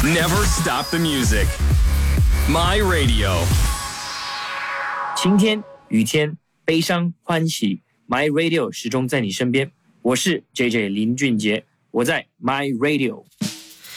Never stop the music. My Radio. 晴天、雨天、悲伤、欢喜 ，My Radio 始终在你身边。我是 JJ 林俊杰，我在 My Radio。